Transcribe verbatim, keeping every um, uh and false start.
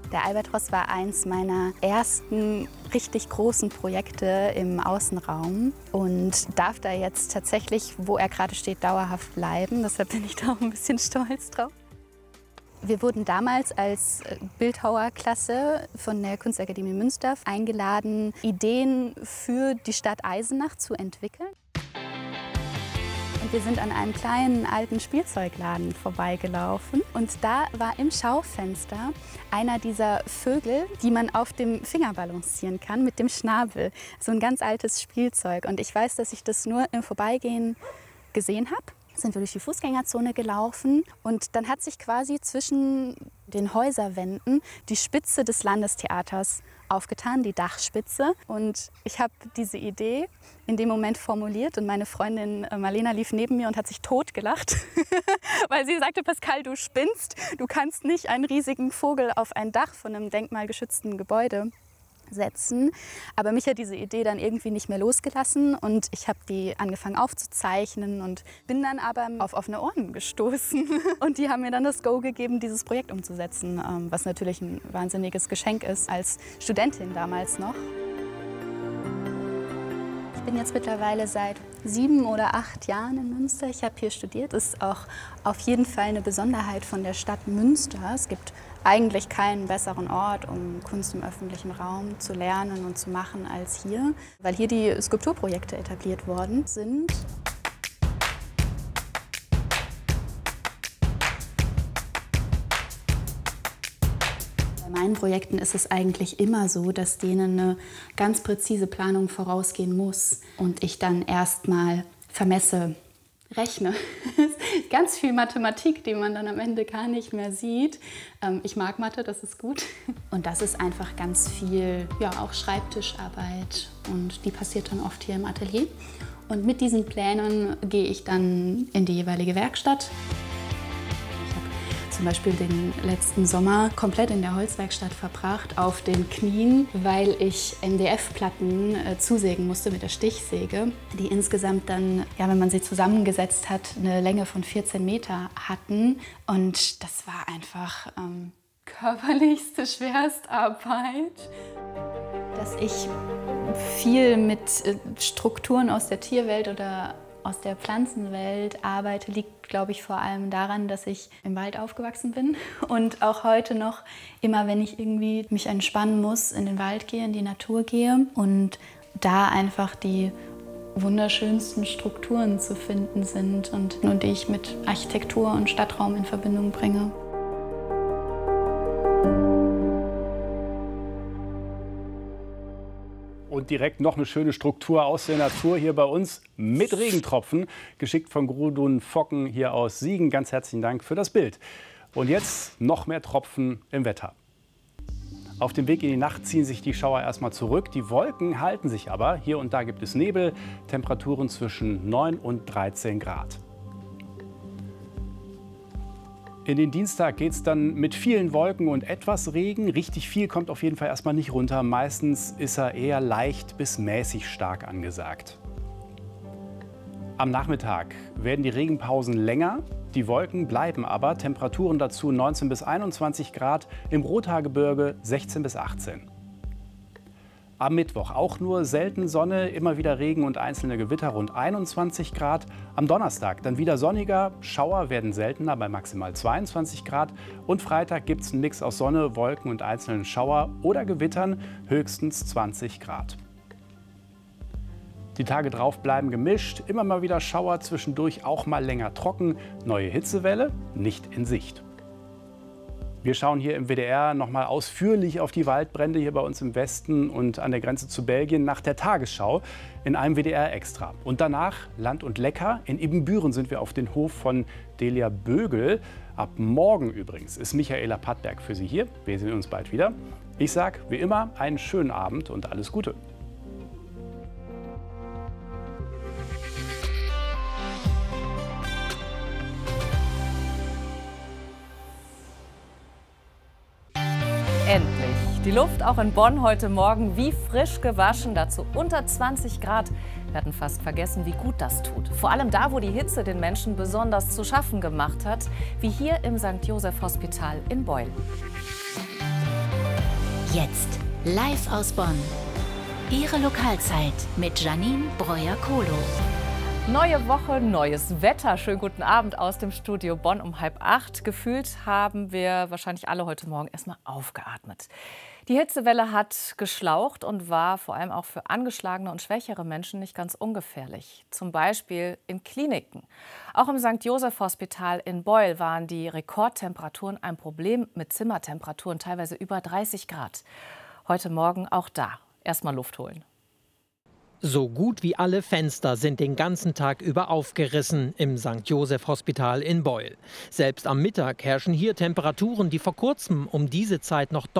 Der Albatros war eins meiner ersten richtig großen Projekte im Außenraum und darf da jetzt tatsächlich, wo er gerade steht, dauerhaft bleiben. Deshalb bin ich da auch ein bisschen stolz drauf. Wir wurden damals als Bildhauerklasse von der Kunstakademie Münster eingeladen, Ideen für die Stadt Eisenach zu entwickeln. Und wir sind an einem kleinen alten Spielzeugladen vorbeigelaufen und da war im Schaufenster einer dieser Vögel, die man auf dem Finger balancieren kann mit dem Schnabel. So ein ganz altes Spielzeug. Und ich weiß, dass ich das nur im Vorbeigehen gesehen habe. Sind wir durch die Fußgängerzone gelaufen und dann hat sich quasi zwischen den Häuserwänden die Spitze des Landestheaters aufgetan, die Dachspitze. Und ich habe diese Idee in dem Moment formuliert und meine Freundin Marlena lief neben mir und hat sich totgelacht, weil sie sagte, Pascal, du spinnst, du kannst nicht einen riesigen Vogel auf ein Dach von einem denkmalgeschützten Gebäude setzen. Aber mich hat diese Idee dann irgendwie nicht mehr losgelassen und ich habe die angefangen aufzuzeichnen und bin dann aber auf offene Ohren gestoßen. Und die haben mir dann das Go gegeben, dieses Projekt umzusetzen, was natürlich ein wahnsinniges Geschenk ist, als Studentin damals noch. Ich bin jetzt mittlerweile seit sieben oder acht Jahren in Münster. Ich habe hier studiert. Das ist auch auf jeden Fall eine Besonderheit von der Stadt Münster. Es gibt eigentlich keinen besseren Ort, um Kunst im öffentlichen Raum zu lernen und zu machen als hier, weil hier die Skulpturprojekte etabliert worden sind. Bei meinen Projekten ist es eigentlich immer so, dass denen eine ganz präzise Planung vorausgehen muss und ich dann erstmal vermesse, rechne. Ganz viel Mathematik, die man dann am Ende gar nicht mehr sieht. Ich mag Mathe, das ist gut. Und das ist einfach ganz viel, ja, auch Schreibtischarbeit und die passiert dann oft hier im Atelier. Und mit diesen Plänen gehe ich dann in die jeweilige Werkstatt. Zum Beispiel den letzten Sommer komplett in der Holzwerkstatt verbracht, auf den Knien, weil ich M D F-Platten äh, zusägen musste mit der Stichsäge, die insgesamt dann, ja, wenn man sie zusammengesetzt hat, eine Länge von vierzehn Meter hatten. Und das war einfach ähm, körperlichste Schwerstarbeit. Dass ich viel mit äh, Strukturen aus der Tierwelt oder aus der Pflanzenwelt arbeite, liegt, glaube ich, vor allem daran, dass ich im Wald aufgewachsen bin und auch heute noch immer, wenn ich irgendwie mich entspannen muss, in den Wald gehe, in die Natur gehe und da einfach die wunderschönsten Strukturen zu finden sind und, und die ich mit Architektur und Stadtraum in Verbindung bringe. Und direkt noch eine schöne Struktur aus der Natur hier bei uns mit Regentropfen, geschickt von Gudrun Focken hier aus Siegen. Ganz herzlichen Dank für das Bild. Und jetzt noch mehr Tropfen im Wetter. Auf dem Weg in die Nacht ziehen sich die Schauer erstmal zurück. Die Wolken halten sich aber. Hier und da gibt es Nebel, Temperaturen zwischen neun und dreizehn Grad. In den Dienstag geht es dann mit vielen Wolken und etwas Regen. Richtig viel kommt auf jeden Fall erstmal nicht runter. Meistens ist er eher leicht bis mäßig stark angesagt. Am Nachmittag werden die Regenpausen länger. Die Wolken bleiben aber. Temperaturen dazu neunzehn bis einundzwanzig Grad. Im Rothaargebirge sechzehn bis achtzehn. Am Mittwoch auch nur selten Sonne, immer wieder Regen und einzelne Gewitter, rund einundzwanzig Grad. Am Donnerstag dann wieder sonniger, Schauer werden seltener bei maximal zweiundzwanzig Grad. Und Freitag gibt es einen Mix aus Sonne, Wolken und einzelnen Schauer oder Gewittern, höchstens zwanzig Grad. Die Tage drauf bleiben gemischt, immer mal wieder Schauer, zwischendurch auch mal länger trocken. Neue Hitzewelle nicht in Sicht. Wir schauen hier im W D R noch mal ausführlich auf die Waldbrände hier bei uns im Westen und an der Grenze zu Belgien nach der Tagesschau in einem W D R Extra. Und danach Land und Lecker. In Ibbenbüren sind wir auf den Hof von Delia Bögel. Ab morgen übrigens ist Michaela Pattberg für Sie hier. Wir sehen uns bald wieder. Ich sage wie immer einen schönen Abend und alles Gute. Endlich. Die Luft auch in Bonn heute Morgen wie frisch gewaschen, dazu unter zwanzig Grad. Wir hatten fast vergessen, wie gut das tut. Vor allem da, wo die Hitze den Menschen besonders zu schaffen gemacht hat, wie hier im Sankt Joseph Hospital in Beulen. Jetzt live aus Bonn. Ihre Lokalzeit mit Janine Breuer-Kohlo. Neue Woche, neues Wetter. Schönen guten Abend aus dem Studio Bonn um halb acht. Gefühlt haben wir wahrscheinlich alle heute Morgen erstmal aufgeatmet. Die Hitzewelle hat geschlaucht und war vor allem auch für angeschlagene und schwächere Menschen nicht ganz ungefährlich. Zum Beispiel in Kliniken. Auch im Sankt Joseph Hospital in Beul waren die Rekordtemperaturen ein Problem mit Zimmertemperaturen, teilweise über dreißig Grad. Heute Morgen auch da. Erstmal Luft holen. So gut wie alle Fenster sind den ganzen Tag über aufgerissen im Sankt Joseph Hospital in Beul. Selbst am Mittag herrschen hier Temperaturen, die vor kurzem um diese Zeit noch